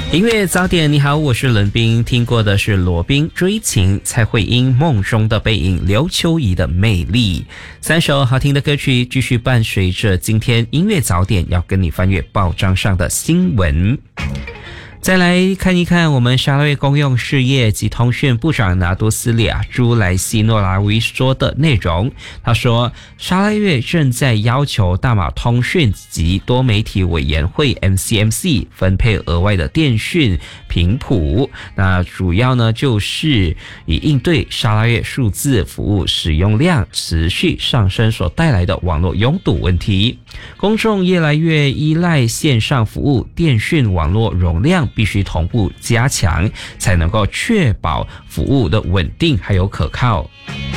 音乐早点，你好，我是伦斌。听过的是罗宾、追情、蔡慧英、梦中的背影、刘秋怡的魅力，三首好听的歌曲继续伴随着今天音乐早点要跟你翻阅报章上的新闻。再来看一看我们沙拉越公用事业及通讯部长拿督斯里亚朱莱西诺拉维说的内容。他说，沙拉越正在要求大马通讯及多媒体委员会 MCMC 分配额外的电讯频谱，那主要呢就是以应对沙拉越数字服务使用量持续上升所带来的网络拥堵问题。公众越来越依赖线上服务，电讯网络容量必须同步加强，才能够确保服务的稳定还有可靠。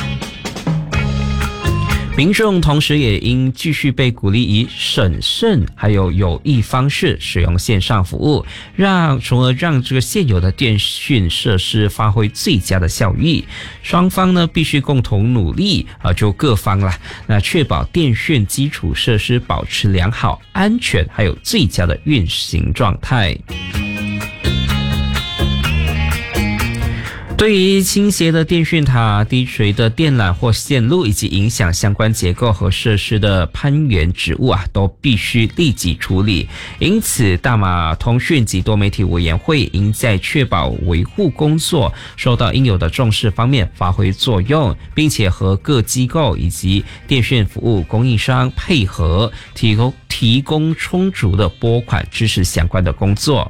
民众同时也应继续被鼓励以审慎还有有益方式使用线上服务，从而让这个现有的电讯设施发挥最佳的效益。双方呢必须共同努力就各方啦，那确保电讯基础设施保持良好、安全还有最佳的运行状态。对于倾斜的电讯塔、低垂的电缆或线路以及影响相关结构和设施的攀援植物都必须立即处理。因此，大马通讯及多媒体委员会应在确保维护工作受到应有的重视方面发挥作用，并且和各机构以及电讯服务供应商配合，提供充足的拨款支持相关的工作。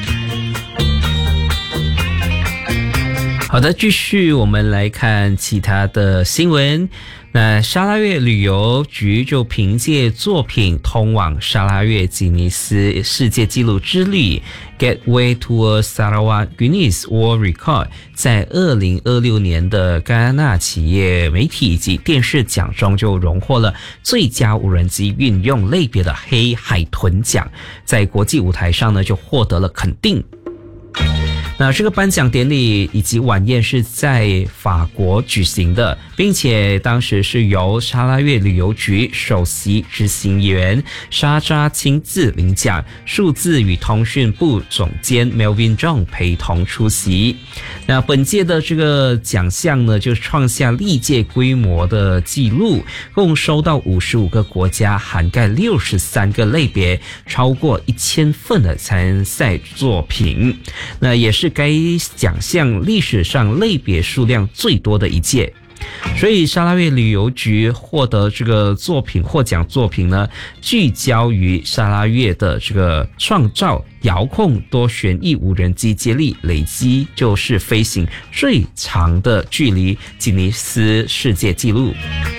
好的，继续我们来看其他的新闻。那沙拉越旅游局就凭借作品通往沙拉越吉尼斯世界纪录之旅 Gateway to Sarawak Guinness World Record 在2026年的戛纳企业媒体及电视奖中就荣获了最佳无人机运用类别的黑海豚奖，在国际舞台上呢就获得了肯定。那这个颁奖典礼以及晚宴是在法国举行的，并且当时是由沙拉越旅游局首席执行员沙扎亲自领奖，数字与通讯部总监 Melvin Zhong 陪同出席。那本届的这个奖项呢，就创下历届规模的纪录，共收到55个国家，涵盖63个类别，超过1000份的参赛作品。那也是该奖项历史上类别数量最多的一届。所以沙拉越旅游局获得这个获奖作品呢，聚焦于沙拉越的这个创造遥控多旋翼无人机接力，累积就是飞行最长的距离吉尼斯世界纪录。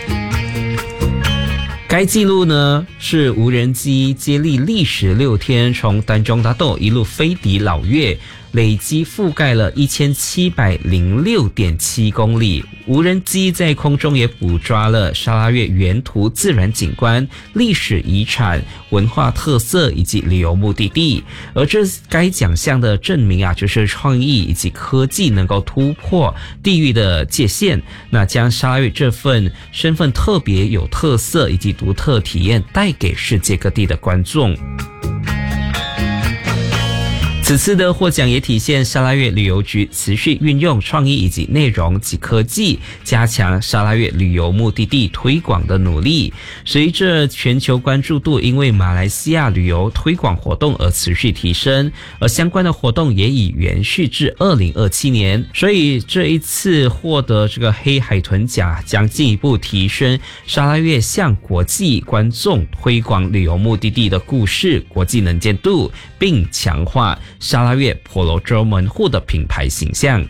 该纪录呢是无人机接力历时6天，从丹中达豆一路飞抵老越，累积覆盖了1706.7公里。无人机在空中也捕抓了沙拉越沿途自然景观、历史遗产、文化特色以及旅游目的地。而该奖项的证明就是创意以及科技能够突破地域的界限，那将沙拉越这份身份特别有特色以及独特体验带给世界各地的观众。此次的获奖也体现沙拉越旅游局持续运用创意以及内容及科技，加强沙拉越旅游目的地推广的努力。随着全球关注度因为马来西亚旅游推广活动而持续提升，而相关的活动也已延续至2027年，所以这一次获得这个黑海豚奖，将进一步提升沙拉越向国际观众推广旅游目的地的故事、国际能见度，并强化沙拉越婆罗洲门户的品牌形象。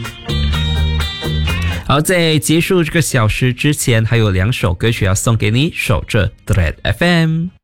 好，在结束这个小时之前，还有2首歌曲要送给你，守着 Dread FM。